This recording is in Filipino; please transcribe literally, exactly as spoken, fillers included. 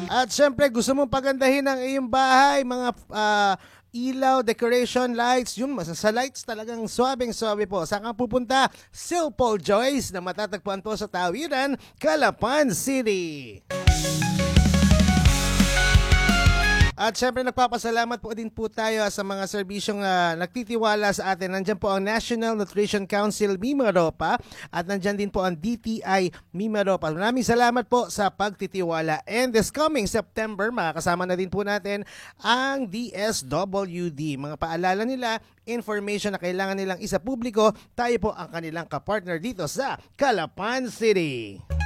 At syempre, gusto mong pagandahin ang iyong bahay, mga ah, ilaw, decoration, lights, yun, mas sa lights talagang swabing-swabe po. Saan ka pupunta? Silpol Joyce na matatagpuan po sa Tawiran, Calapan City. At syempre nagpapasalamat po din po tayo sa mga serbisyong uh, nagtitiwala sa atin. Nandyan po ang National Nutrition Council Mimaropa at nandyan din po ang D T I Mimaropa. Maraming salamat po sa pagtitiwala. And this coming September, makakasama na din po natin ang D S W D. Mga paalala nila, information na kailangan nilang isa publiko, tayo po ang kanilang kapartner dito sa Calapan City.